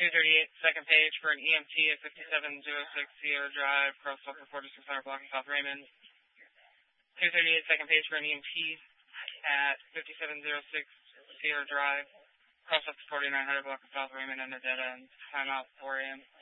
238, second page for an EMT at 5706 Sierra Drive, crosswalk to 4600 block of South Raymond. 238, second page for an EMT at 5706 Sierra Drive, crosswalk to 4900 block of South Raymond, and a dead end. Time out 4 a.m.